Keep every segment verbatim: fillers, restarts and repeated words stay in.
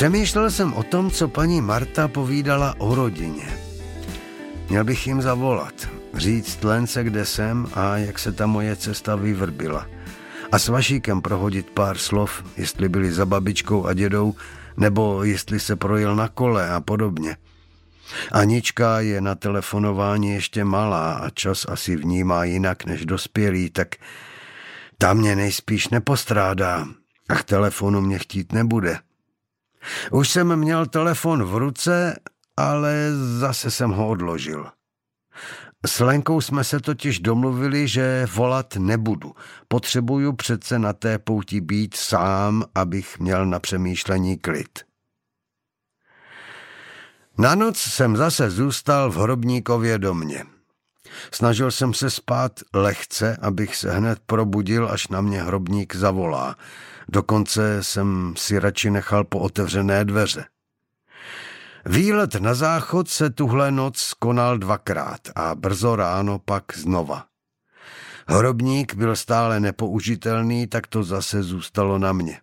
Přemýšlel jsem o tom, co paní Marta povídala o rodině. Měl bych jim zavolat, říct Lence, kde jsem a jak se ta moje cesta vyvrbila. A s Vašíkem prohodit pár slov, jestli byli za babičkou a dědou, nebo jestli se projel na kole a podobně. Anička je na telefonování ještě malá a čas asi vnímá jinak než dospělý, tak ta mě nejspíš nepostrádá a k telefonu mě chtít nebude. Už jsem měl telefon v ruce, ale zase jsem ho odložil. S Lenkou jsme se totiž domluvili, že volat nebudu. Potřebuju přece na té pouti být sám, abych měl na přemýšlení klid. Na noc jsem zase zůstal v Hrobníkově domě. Snažil jsem se spát lehce, abych se hned probudil, až na mě Hrobník zavolá. Dokonce jsem si radši nechal po otevřené dveře. Výlet na záchod se tuhle noc konal dvakrát a brzo ráno pak znova. Hrobník byl stále nepoužitelný, tak to zase zůstalo na mě.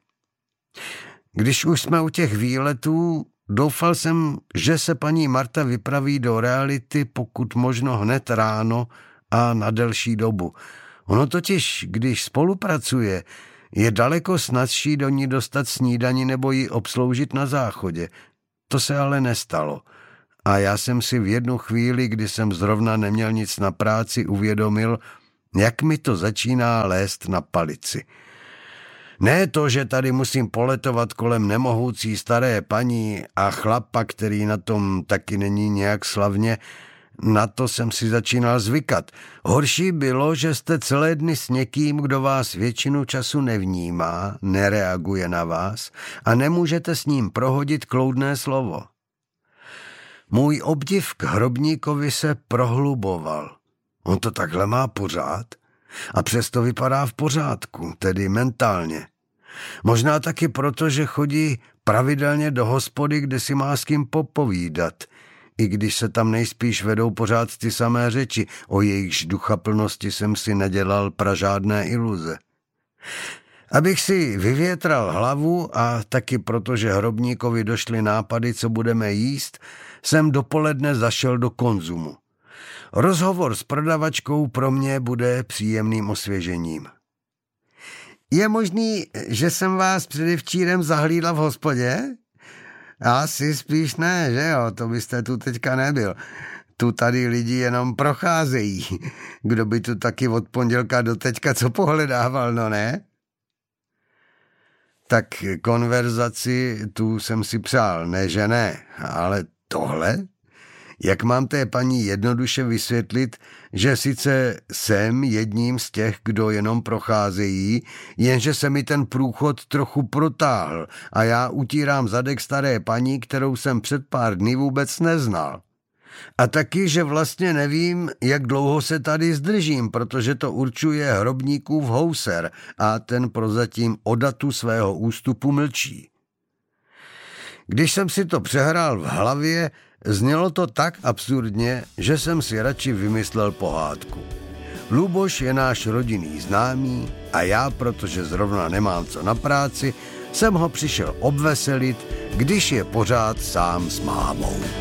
Když už jsme u těch výletů, doufal jsem, že se paní Marta vypraví do reality pokud možno hned ráno a na delší dobu. Ono totiž, když spolupracuje, je daleko snazší do ní dostat snídani nebo ji obsloužit na záchodě. To se ale nestalo. A já jsem si v jednu chvíli, kdy jsem zrovna neměl nic na práci, uvědomil, jak mi to začíná lézt na palici. Ne to, že tady musím poletovat kolem nemohoucí staré paní a chlapa, který na tom taky není nějak slavně, na to jsem si začínal zvykat. Horší bylo, že jste celé dny s někým, kdo vás většinu času nevnímá, nereaguje na vás a nemůžete s ním prohodit kloudné slovo. Můj obdiv k Hrobníkovi se prohluboval. On to takhle má pořád a přesto vypadá v pořádku, tedy mentálně. Možná taky proto, že chodí pravidelně do hospody, kde si má s kým popovídat, i když se tam nejspíš vedou pořád ty samé řeči, o jejichž duchaplnosti jsem si nedělal pražádné iluze. Abych si vyvětral hlavu a taky protože Hrobníkovi došly nápady, co budeme jíst, jsem dopoledne zašel do Konzumu. Rozhovor s prodavačkou pro mě bude příjemným osvěžením. Je možný, že jsem vás předevčírem zahlídla v hospodě? Asi spíš ne, že jo, to byste tu teďka nebyl. Tu tady lidi jenom procházejí. Kdo by tu taky od pondělka do teďka co pohledával, no ne? Tak konverzaci tu jsem si přál, ne že ne, ale tohle? Jak mám té paní jednoduše vysvětlit, že sice jsem jedním z těch, kdo jenom procházejí, jenže se mi ten průchod trochu protáhl a já utírám zadek staré paní, kterou jsem před pár dny vůbec neznal. A taky, že vlastně nevím, jak dlouho se tady zdržím, protože to určuje Hrobníkův houser a ten prozatím o datu svého ústupu mlčí. Když jsem si to přehrál v hlavě, znělo to tak absurdně, že jsem si radši vymyslel pohádku. Luboš je náš rodinný známý a já, protože zrovna nemám co na práci, jsem ho přišel obveselit, když je pořád sám s mámou.